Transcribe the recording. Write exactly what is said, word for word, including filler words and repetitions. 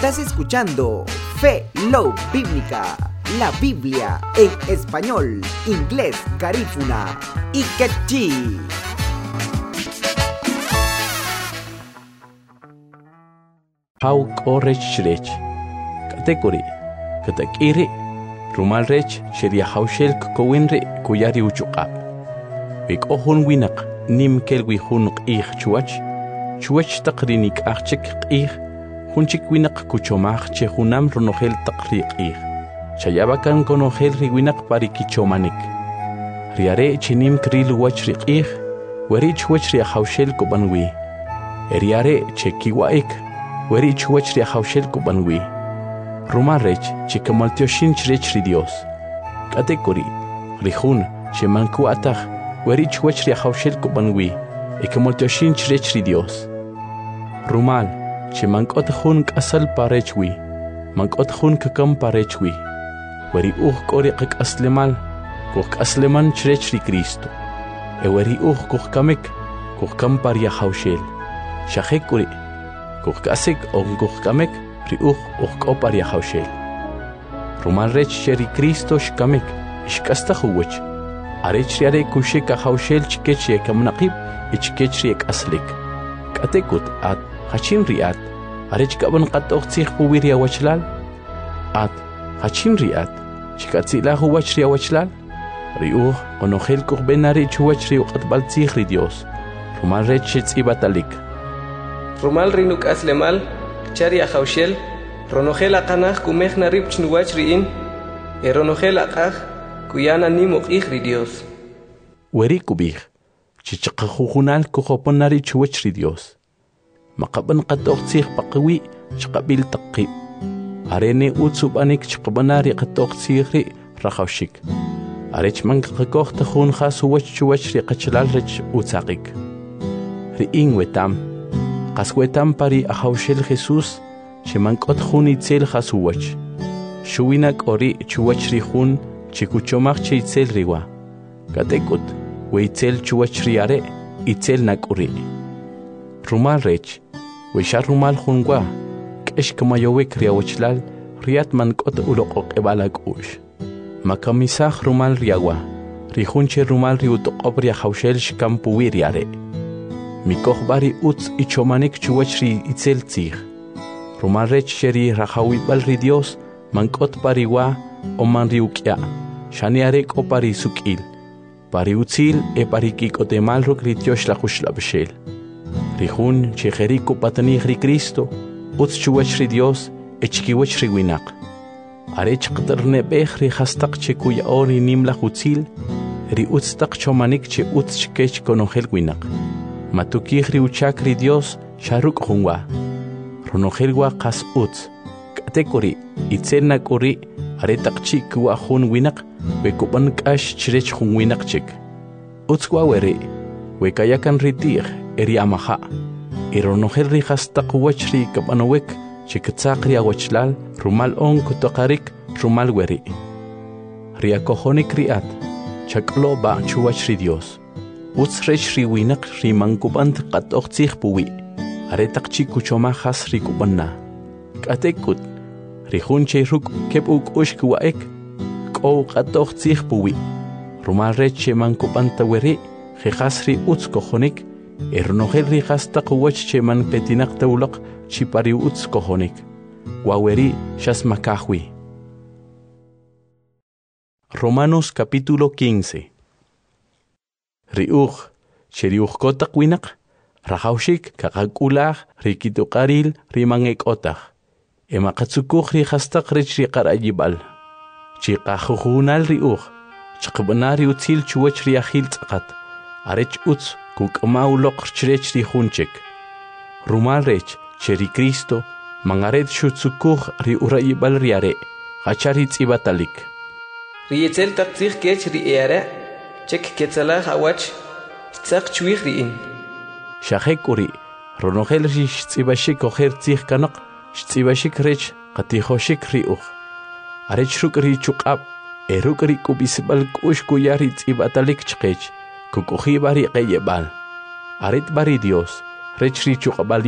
Estás escuchando Fe Love Bíblica, la Biblia en español, inglés, garífuna y quechí. Hau korech rech, katekuri, katakiri, rumal rech, sheria haushel kowinri kuyari uchuqab. Wik ohun winak nim kelwi hun qih chuach, chuach taqrinik achik qih, hunchik winak kuchomach che hunam runohel taqri qih. Chayabakan konohel riwinak parikichomanik. Riare chinim kril wach riqih, werich wach ria haushel kubanwi. Eriare chekiwaik, werich wach ria haushel kubanwi. Rumarech chikamaltioshin chrech ri Dios. Katekuri, rihun, shemanku atach, werich wach ria haushel kubanwi, ekamaltioshin chrech ri Dios. Rumal, chemankot hun kasal parechwi, mankot hun kakam parechwi. Weri uh kori qak aslemal, kuk asleman chrech ri Cristo. E weri uh kuk kamek, kuk kam paria haushel. Shahekuri, kuk kasek on kuk kamek, ri uh uh koparia haushel. Rumal rech sheri Cristo shkamek, shkasta huwech. Arech riare kusheka haushel chkech yekam naqib, ichkech riek aslik. Katekut at, hachin riat, arech kaban qatoq tsih puwiria wachlal. At, hachin riat, chikatzila huwach ria wachlal. Riuh, onohel kuk benari chuwach riu qatbal tsih ri Dios. Rumal rech shetz ibatalik. Rumal rinuk aslemal, chari haushel, ronogel aqanaj kumej narib chnuwach riin, e ronogel aqaj kuyana nimuk ih ri Dios. Weri kubij, chichaqajujunal kujopon nari chuwach ri Dios. Maqaban qatoq tsih paqwi chqabil taqib. Arene utsubanik chqabanari qatoq tsih ri rajawshik. Arech man qaqoq tajun khas huwach chuwach ri qachlal rech utsaqik. Riin wetam. Qaswetam pari ahawshel Jesús, shemankot jun itzel hasuwach. Shuwinak ori chuwach rihun, chikuchomach che itzel riwa. Katekut, we itzel chuwach riare, itzel nak ori. Rumal rech, we shar rumal junwa, kesh kamayowek riawachlal, riat mankot uloqok ebalak ush. Makamisach rumal riawa, rihunche rumal riutoqob riahawshel shkampuwi riare. Mikoh bari utz ichomanik chuwach ri itzel tzih. Rumal rech sheri rajawibal ri Dios, mankot pariwa o man riukya. Shaniarek o pari sukil. Pari utzil e pari kikotemal ruk ri Dios la beshel. Rihun chejeriku patanih ri Cristo, utz chuwach ri Dios, e chkiwach ri winak. Arech qtarne bech ri hastak che kuya ori nim la utzil, ri utz tak chomanik che utz chkech konogel winak. Matukih riuchak ri Dios sharuk hunwa. Ronohelwa qas utz. Katekuri itzel nakuri aretaqchi kuwa hun winak bekuban kash chrech hun winak chik. Utz waweri wekayakan ritir eri amaha. Ironohel ri hastaq wachri kabanowek chikatzaq ri awachlal rumal on kutoqarik rumal weri. Riakohonik riat chaklo ba chuwach ri Dios. Utz rech ri winak ri mankubant qatoq tsih puwi. Aretaqchi kuchomahas ri kubanna. Katekut, ri hunche ruk kep uk ush kuwaek, ko qatoq tsih puwi. Rumal rech che mankubanta weri, jejas ri utz kohonik, ernohel ri hastaq wach che man petinak taulaq chipari utz kohonik. Waweri shas makahwi. Romanos capítulo quince. Riuj, sheriuj kotak winak, rajawshik kakakulah rikitukaril rimangek otak. Emakatsukuh ri hastak rech ri qarayibal. Chikajujunal riuj, chikbanari utzil chuwach ri ahil tzaqat. Arech utz kukmauloq chrech ri hunchek. Rumal rech cheri Cristo, mangaret shutsukuh ri urayibal riare, hachari tzibatalik. Rietzel tak tsih kech ri eare, chek ketzalah awach, tzaq chwih riin. Shahekuri, ronohel ri shtzibashik oher tzih kanak, shtzibashik rech qatihoshik riuj. Arech ruk ri chuqab, eruk ri kubisbal kush kuyari tzibatalik chqech, kukuhi bari qeyebal. Aret bari Dios, rech ri chuqabali